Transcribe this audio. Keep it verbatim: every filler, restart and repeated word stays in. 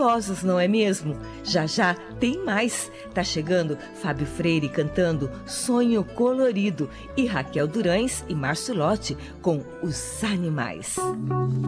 maravilhosos, não é mesmo? Já já tem mais. Tá chegando Fábio Freire cantando Sonho Colorido e Raquel Durães e Márcio Lotti com Os Animais.